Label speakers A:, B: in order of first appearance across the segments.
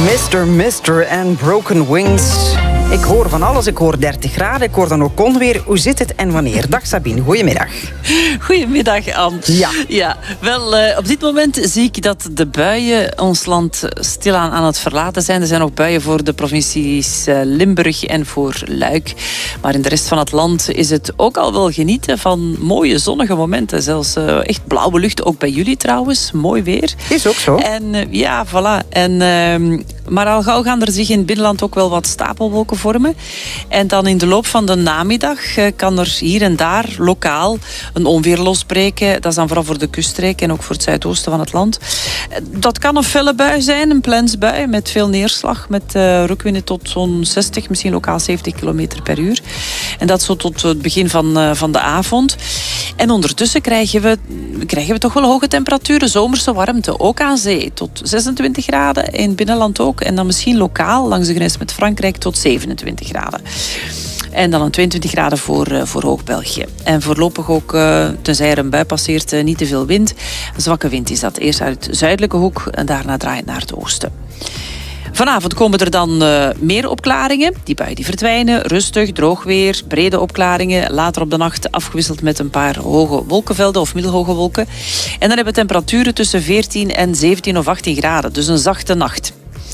A: Mr. and Broken Wings. Ik hoor van alles. Ik hoor 30 graden. Ik hoor dan ook onweer. Hoe zit het en wanneer? Dag Sabine, goedemiddag.
B: Goedemiddag, Anne. Ja. Wel, op dit moment zie ik dat de buien ons land stilaan aan het verlaten zijn. Er zijn ook buien voor de provincies Limburg en voor Luik. Maar in de rest van het land is het ook al wel genieten van mooie zonnige momenten. Zelfs echt blauwe lucht, ook bij jullie trouwens. Mooi weer.
A: Is ook zo.
B: En ja, voilà. Maar al gauw gaan er zich in het binnenland ook wel wat stapelwolken vormen. En dan in de loop van de namiddag kan er hier en daar lokaal een onweer losbreken. Dat is dan vooral voor de kuststreek en ook voor het zuidoosten van het land. Dat kan een felle bui zijn, een plensbui met veel neerslag. Met rukwinden tot zo'n 60, misschien lokaal 70 km per uur. En dat zo tot het begin van de avond. En ondertussen krijgen we toch wel hoge temperaturen, zomerse warmte. Ook aan zee, tot 26 graden. In het binnenland ook. En dan misschien lokaal, langs de grens met Frankrijk, tot 27 graden. En dan een 22 graden voor Hoog-België. En voorlopig ook, tenzij er een bui passeert, niet te veel wind. Een zwakke wind is dat. Eerst uit de zuidelijke hoek en daarna draait naar het oosten. Vanavond komen er dan meer opklaringen. Die buien die verdwijnen. Rustig, droog weer, brede opklaringen. Later op de nacht afgewisseld met een paar hoge wolkenvelden of middelhoge wolken. En dan hebben we temperaturen tussen 14 en 17 of 18 graden. Dus een zachte nacht.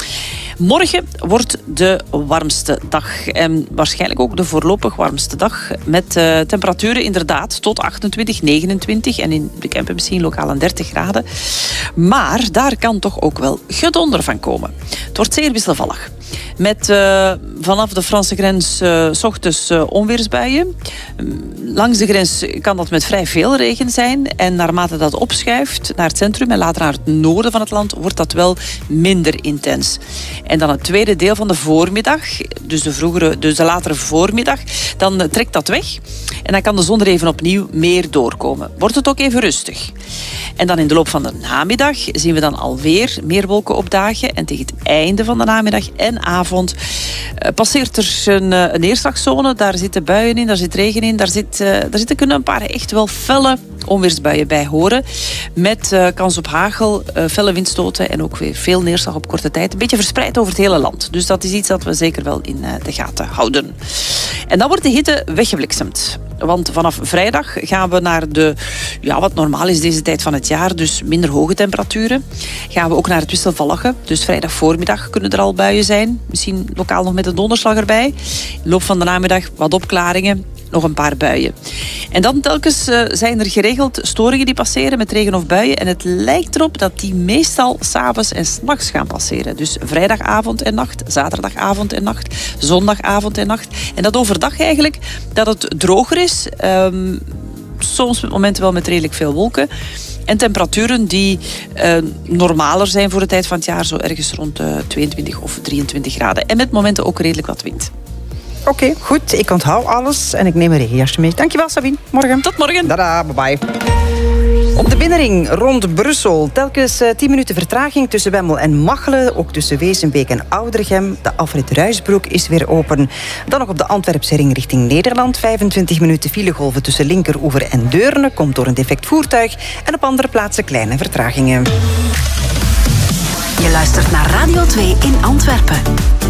B: Morgen wordt de warmste dag. En waarschijnlijk ook de voorlopig warmste dag. Met temperaturen inderdaad tot 28, 29. En in de Kempen misschien lokaal aan 30 graden. Maar daar kan toch ook wel gedonder van komen. Het wordt zeer wisselvallig. Met vanaf de Franse grens 's ochtends onweersbuien. Langs de grens kan dat met vrij veel regen zijn. En naarmate dat opschuift naar het centrum en later naar het noorden van het land, wordt dat wel minder intens. En dan het tweede deel van de voormiddag, dus de latere voormiddag, dan trekt dat weg. En dan kan de zon er even opnieuw meer doorkomen. Wordt het ook even rustig. En dan in de loop van de namiddag zien we dan alweer meer wolken opdagen. En tegen het einde van de namiddag en avond passeert er een neerslagzone. Daar zitten buien in, daar zit regen in. Daar kunnen een paar echt wel felle onweersbuien bij horen. Met kans op hagel, felle windstoten en ook weer veel neerslag op korte tijd. Een beetje verspreid over het hele land. Dus dat is iets dat we zeker wel in de gaten houden. En dan wordt de hitte weggebliksemd. Want vanaf vrijdag gaan we naar wat normaal is deze tijd van het jaar, dus minder hoge temperaturen. Gaan we ook naar het wisselvallige. Dus vrijdag voormiddag kunnen er al buien zijn. Misschien lokaal nog met een donderslag erbij. In de loop van de namiddag wat opklaringen. Nog een paar buien. En dan telkens zijn er geregeld storingen die passeren met regen of buien. En het lijkt erop dat die meestal 's avonds en 's nachts gaan passeren. Dus vrijdagavond en nacht, zaterdagavond en nacht, zondagavond en nacht. En dat overdag eigenlijk, dat het droger is. Soms met momenten wel met redelijk veel wolken. En temperaturen die normaler zijn voor de tijd van het jaar. Zo ergens rond 22 of 23 graden. En met momenten ook redelijk wat wind.
A: Oké, goed. Ik onthoud alles en ik neem een regenjasje mee. Dankjewel, Sabine. Morgen.
B: Tot morgen.
A: Dada, bye-bye. Op de binnenring rond Brussel. Telkens 10 minuten vertraging tussen Wemmel en Machelen. Ook tussen Wezenbeek en Oudergem. De Alfred Ruysbroek is weer open. Dan nog op de Antwerpse ring richting Nederland. 25 minuten filegolven tussen Linkeroever en Deurne. Komt door een defect voertuig. En op andere plaatsen kleine vertragingen.
C: Je luistert naar Radio 2 in Antwerpen.